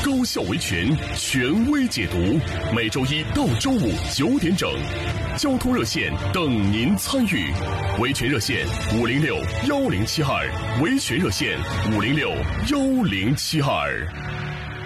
高效维权权威解读，每周一到周五9点整，交通热线等您参与。维权热线506-1072，维权热线506-1072。